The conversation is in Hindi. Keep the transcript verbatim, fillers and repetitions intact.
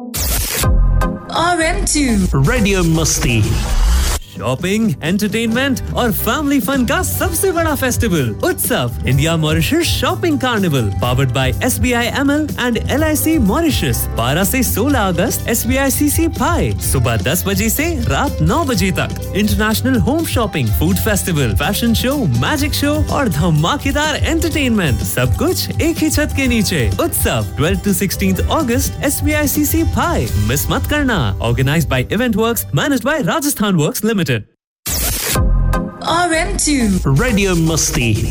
R M two Radio Musti. Shopping, entertainment और फैमिली फन का सबसे बड़ा फेस्टिवल उत्सव India Mauritius shopping carnival powered by S B I M L and L I C Mauritius बारह से सोलह अगस्त S B I C C पाए सुबह दस बजे से रात नौ बजे तक international home shopping, food festival, fashion show, magic show और धमाकेदार एंटरटेनमेंट सब कुछ एक ही छत के नीचे उत्सव twelve to sixteenth August S B I C C पाए मिस मत करना organised by event works managed by Rajasthan works limited R M two Radio Musti.